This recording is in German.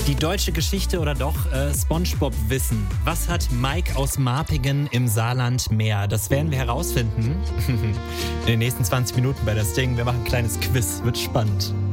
Die deutsche Geschichte oder doch SpongeBob-Wissen. Was hat Mike aus Marpingen im Saarland mehr? Das werden wir herausfinden in den nächsten 20 Minuten bei das Ding. Wir machen ein kleines Quiz, wird spannend.